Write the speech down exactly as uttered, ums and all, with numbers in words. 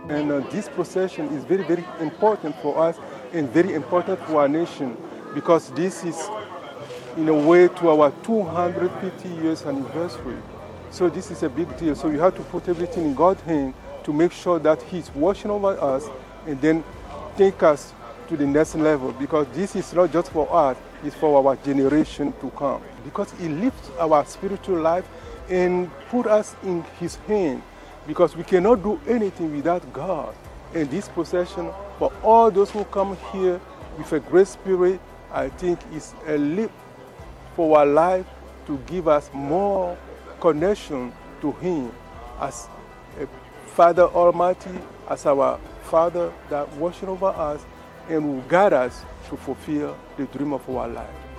And uh, this procession is very, very important for us and very important for our nation because this is, in a way, to our two hundred fifty years anniversary. So this is a big deal. So you have to put everything in God's hand to make sure that He's watching over us and then take us to the next level, because this is not just for us, it's for our generation to come. Because He lifts our spiritual life and put us in His hand, because we cannot do anything without God. And this procession, for all those who come here with a great spirit, I think is a leap for our life to give us more connection to Him as a Father Almighty, as our Father that watches over us and will guide us to fulfill the dream of our life.